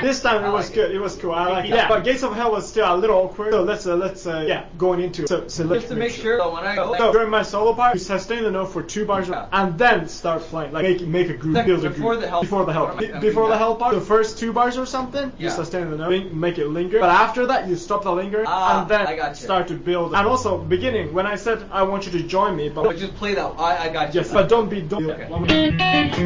This time it was good. It was cool. I like it. Yeah, but Gates of Hell was still a little awkward. So let's going into it. So let's Just to make sure. So when I go, so during my solo part, you sustain the note for 2 bars and then start playing. Like make a groove, build a groove. Before the hell part, the first 2 bars or something, you sustain the note, make it linger. But after that, you stop the linger and then start to build. And also, beginning when I said I want you to join me, but just play that. I got you. Yes, but don't. Okay.